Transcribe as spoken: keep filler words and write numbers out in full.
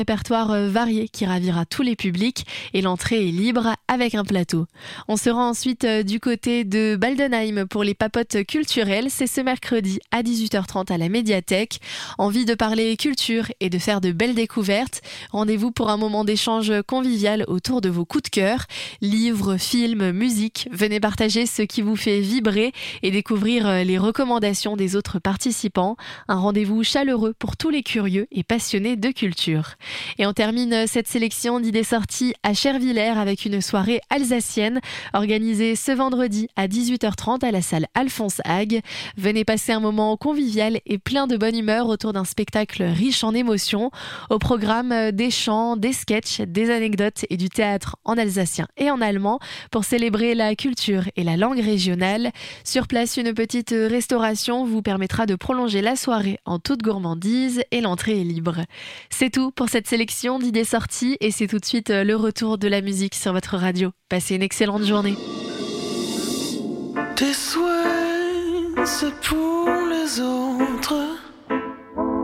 Répertoire euh, varié qui ravira tous les publics et l'entrée est libre avec un plateau. On se rend ensuite euh, du côté de Baldenheim pour les papotes culturelles. C'est ce mercredi à dix-huit heures trente à la médiathèque. Envie de parler culture et de faire de belles découvertes? Rendez-vous pour un moment d'échange convivial autour de vos coups de cœur. Livres, films, musique. Venez partager ce qui vous fait vibrer et découvrir euh, les recommandations des autres participants. Un rendez-vous chaleureux pour tous les curieux et passionnés de culture. Et on termine cette sélection d'idées sorties à Chervillers avec une soirée alsacienne organisée ce vendredi à dix-huit heures trente à la salle Alphonse Hague. Venez passer un moment convivial et plein de bonne humeur autour d'un spectacle riche en émotions. Au programme des chants, des sketchs, des anecdotes et du théâtre en alsacien et en allemand pour célébrer la culture et la langue régionale. Sur place, une petite restauration vous permettra de prolonger la soirée en toute gourmandise et l'entrée est libre. C'est tout pour cette sélection d'idées sorties et c'est tout de suite le retour de la musique sur votre radio. Passez une excellente journée. Tes souhaits, c'est pour les autres.